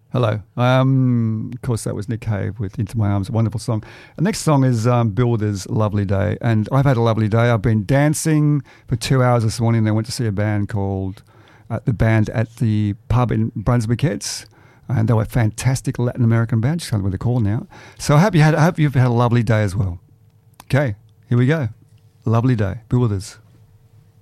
Hello. Of course, that was Nick Cave with Into My Arms, a wonderful song. The next song is Builders' Lovely Day. And I've had a lovely day. I've been dancing for 2 hours this morning. Then I went to see a band called The Band at the pub in Brunswick Heads. And they were a fantastic Latin American band. Just can't remember what they're called now. So I hope you've had a lovely day as well. Okay, here we go. Lovely day. Builders.